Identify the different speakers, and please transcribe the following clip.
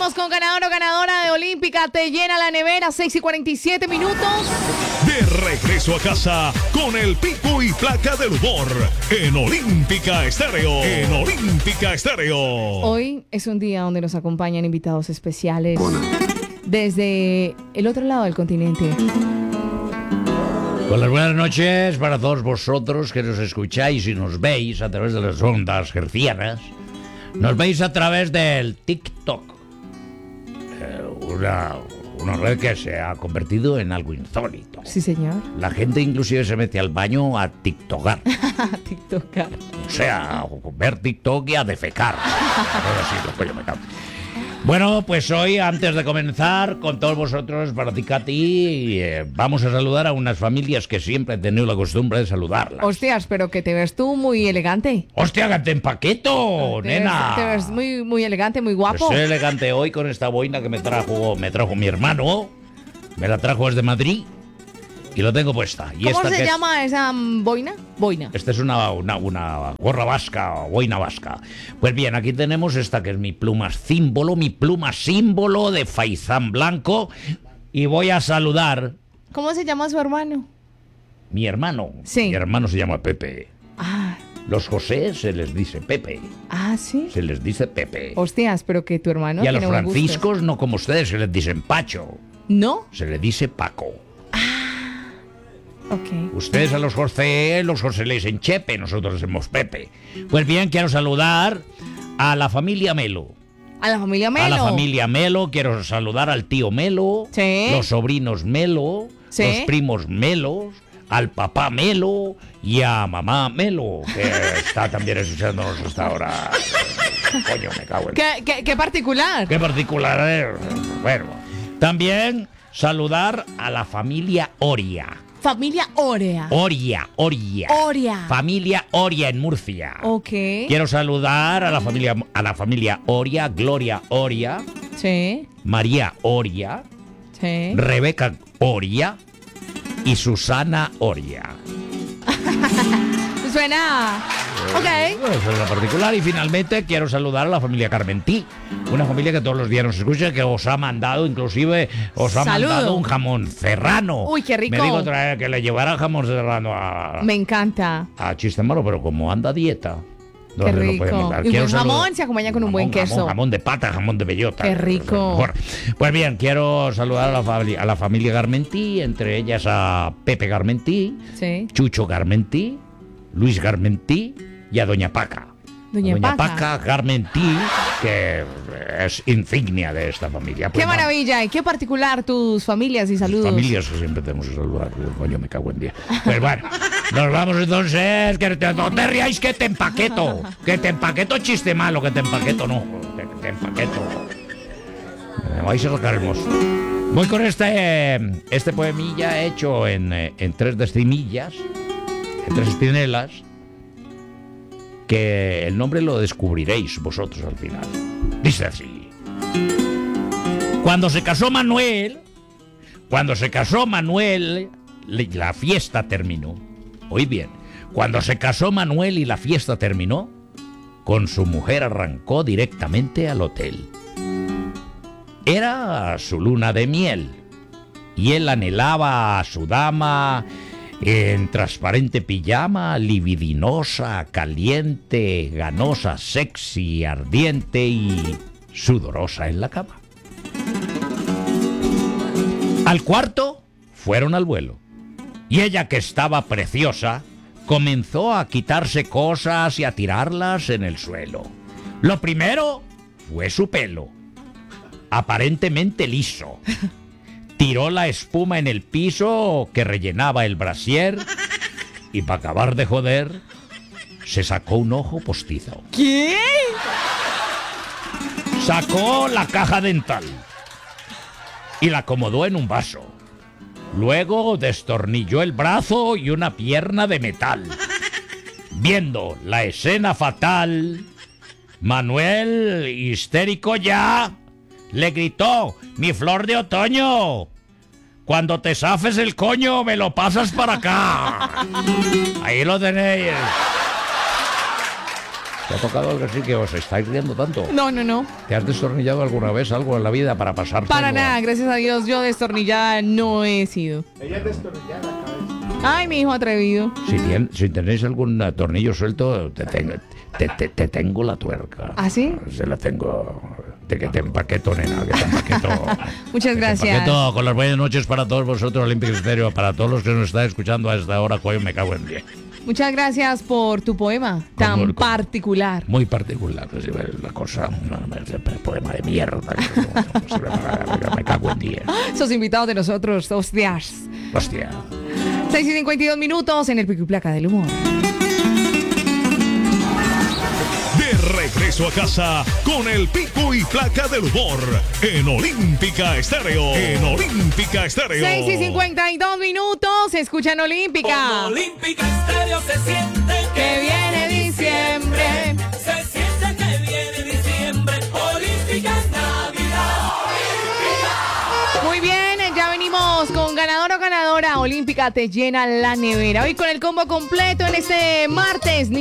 Speaker 1: Vamos con ganador o ganadora de Olímpica. Te llena la nevera, 6:47 minutos.
Speaker 2: De regreso a casa con el pico y placa del humor en Olímpica Estéreo. En Olímpica Estéreo.
Speaker 1: Hoy es un día donde nos acompañan invitados especiales desde el otro lado del continente.
Speaker 3: Con las buenas noches para todos vosotros que nos escucháis y nos veis a través de las ondas hercianas. Nos veis a través del TikTok, una red que se ha convertido en algo insólito.
Speaker 1: Sí, señor.
Speaker 3: La gente inclusive se mete al baño a tiktocar.
Speaker 1: TikTokar.
Speaker 3: O sea, a ver TikTok y a defecar. Ahora sí, lo coño me cago. Bueno, pues hoy, antes de comenzar, con todos vosotros, para ti, Katy, vamos a saludar a unas familias que siempre he tenido la costumbre de saludarlas.
Speaker 1: Hostias, pero que te ves tú muy elegante.
Speaker 3: ¡Hostia, que te empaqueto, nena!
Speaker 1: Te ves muy, muy elegante, muy guapo.
Speaker 3: Pues soy elegante hoy con esta boina que me trajo mi hermano. Me la trajo desde Madrid y lo tengo puesta. Y
Speaker 1: ¿Cómo
Speaker 3: esta
Speaker 1: se llama esa boina? Boina.
Speaker 3: Esta es una gorra vasca o boina vasca. Pues bien, aquí tenemos esta que es mi pluma símbolo de faisán blanco. Y voy a saludar.
Speaker 1: ¿Cómo se llama su hermano?
Speaker 3: Mi hermano.
Speaker 1: Sí.
Speaker 3: Mi hermano se llama Pepe.
Speaker 1: Ah.
Speaker 3: Los José se les dice Pepe.
Speaker 1: Ah, ¿sí?
Speaker 3: Se les dice Pepe.
Speaker 1: Hostias, pero que tu hermano
Speaker 3: Y a los
Speaker 1: tiene buen gusto.
Speaker 3: franciscos no como ustedes, se les dicen Pacho.
Speaker 1: ¿No?
Speaker 3: Se les dice Paco.
Speaker 1: Ok.
Speaker 3: Ustedes a los José le dicen Chepe, nosotros decimos Pepe. Pues bien, quiero saludar a la familia Melo.
Speaker 1: A la familia Melo.
Speaker 3: A la familia Melo, quiero saludar al tío Melo,
Speaker 1: Sí.
Speaker 3: los sobrinos Melo,
Speaker 1: Sí.
Speaker 3: los primos Melos, al papá Melo y a mamá Melo, que está también escuchándonos hasta ahora. Coño, me cago en...
Speaker 1: ¿Qué particular?
Speaker 3: Qué particular, Bueno, también saludar a la familia Oria.
Speaker 1: Familia Oria.
Speaker 3: Oria.
Speaker 1: Oria.
Speaker 3: Familia Oria en Murcia.
Speaker 1: Ok.
Speaker 3: Quiero saludar a la familia Oria, Gloria Oria,
Speaker 1: Sí.
Speaker 3: María Oria,
Speaker 1: Sí.
Speaker 3: Rebeca Oria y Susana Oria.
Speaker 1: Suena. Ok.
Speaker 3: Bueno, eso es lo particular. Y finalmente quiero saludar a la familia Carmentí, una familia que todos los días nos escucha, que os ha mandado, inclusive, mandado un jamón serrano.
Speaker 1: Uy, qué rico.
Speaker 3: Me dijo otra vez que le llevara jamón serrano a
Speaker 1: Me encanta.
Speaker 3: Chiste malo, pero como anda a dieta.
Speaker 1: Qué
Speaker 3: no
Speaker 1: rico.
Speaker 3: podemos dar.
Speaker 1: Y un
Speaker 3: Quiero
Speaker 1: buen jamón
Speaker 3: saludar-
Speaker 1: se acompaña con un buen queso.
Speaker 3: Jamón de pata, jamón de bellota.
Speaker 1: Qué rico.
Speaker 3: Mejor. Pues bien, quiero saludar a la familia Garmentí, entre ellas a Pepe Garmentí,
Speaker 1: Sí.
Speaker 3: Chucho Garmentí, Luis Garmentí y a Doña Paca.
Speaker 1: Doña Paca.
Speaker 3: Paca Garmentí, que es insignia de esta familia. Pues
Speaker 1: Qué
Speaker 3: nada,
Speaker 1: maravilla y qué particular tus familias y saludos.
Speaker 3: familias que siempre tenemos que saludar. Coño, me cago en día. Pues bueno, nos vamos entonces. No te ríais que te empaqueto. Que te empaqueto chiste malo, que te empaqueto no. Que te empaqueto. Me vais a sacar el mozo. Voy con este poemilla hecho en 3 decimillas, en 3 espinelas, que el nombre lo descubriréis vosotros al final. Dice así. Cuando se casó Manuel, la fiesta terminó. Oí bien, cuando se casó Manuel y la fiesta terminó, con su mujer arrancó directamente al hotel. Era su luna de miel y él anhelaba a su dama en transparente pijama, libidinosa, caliente, ganosa, sexy, ardiente y sudorosa en la cama. Al cuarto fueron al vuelo y ella, que estaba preciosa, comenzó a quitarse cosas y a tirarlas en el suelo. Lo primero fue su pelo, aparentemente liso. Tiró la espuma en el piso que rellenaba el brasier y, para acabar de joder, se sacó un ojo postizo.
Speaker 1: ¿Qué?
Speaker 3: Sacó la caja dental y la acomodó en un vaso. Luego destornilló el brazo y una pierna de metal. Viendo la escena fatal, Manuel, histérico ya, le gritó: ¡Mi flor de otoño! Cuando te zafes el coño, me lo pasas para acá. Ahí lo tenéis. ¿Te ha tocado algo así que os estáis riendo tanto?
Speaker 1: No.
Speaker 3: ¿Te has destornillado alguna vez algo en la vida para pasar?
Speaker 1: Para nada, gracias a Dios, yo destornillada no he sido.
Speaker 4: Ella es destornillada la cabeza.
Speaker 1: Ay, mi hijo atrevido.
Speaker 3: Si tenéis algún tornillo suelto, te tengo la tuerca.
Speaker 1: ¿Ah, sí?
Speaker 3: Se la tengo. Que te empaqueto, nena, que te empaqueto.
Speaker 1: Muchas gracias.
Speaker 3: Te empaqueto con las buenas noches para todos vosotros, Olímpico Estéreo, para todos los que nos estáis escuchando a esta hora, coño, me cago en 10.
Speaker 1: Muchas gracias por tu poema tan particular.
Speaker 3: Muy particular, es la cosa, el poema de mierda. Me cago en 10.
Speaker 1: Sos invitados de nosotros, hostias.
Speaker 3: Hostia.
Speaker 1: 6:52 en el Pico y Placa del Humor.
Speaker 2: De regreso a casa con el Pico y Placa del Humor en Olímpica Estéreo.
Speaker 1: 6:52, escuchan Olímpica.
Speaker 5: Con Olímpica Estéreo se siente
Speaker 1: Que viene diciembre.
Speaker 5: Se siente que viene diciembre. Olímpica es Navidad.
Speaker 1: Muy bien, ya venimos con ganador o ganadora. Olímpica te llena la nevera. Hoy con el combo completo en este martes.